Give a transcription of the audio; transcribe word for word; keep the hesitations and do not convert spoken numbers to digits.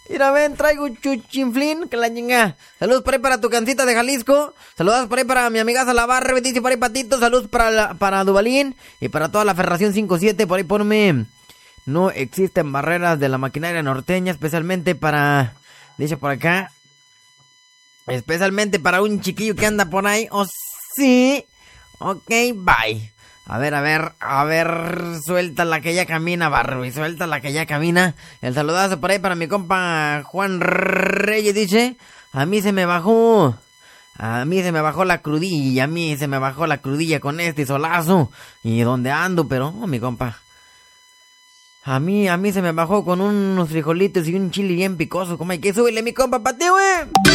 Mira, ven, traigo chuchinflín, que la chinga. Saludos por ahí para tu cancita de Jalisco. Saludos por ahí para mi amiga Salabarre, dice por ahí Patito. Saludos para, la, para Duvalín y para toda la Ferración cinco siete. Por ahí ponme. No existen barreras de la maquinaria norteña, especialmente para... Dice por acá. Especialmente para un chiquillo que anda por ahí. Oh, sí. Ok, bye. A ver, a ver, a ver, suelta la que ya camina, Barbie, suelta la que ya camina. El saludazo por ahí para mi compa Juan Reyes, dice, a mí se me bajó, a mí se me bajó la crudilla, a mí se me bajó la crudilla con este solazo. ¿Y dónde ando? Pero, oh, mi compa, a mí, a mí se me bajó con unos frijolitos y un chile bien picoso. ¿Cómo hay que subirle, mi compa, pateo, eh?